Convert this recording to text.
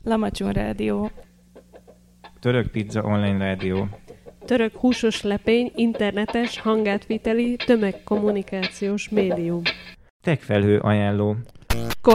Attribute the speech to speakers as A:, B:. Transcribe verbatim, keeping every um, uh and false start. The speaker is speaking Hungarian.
A: Lamacsun Rádió.
B: Török Pizza Online Rádió.
C: Török húsos lepény internetes hangátviteli tömegkommunikációs médium.
B: Techfelhő ajánló.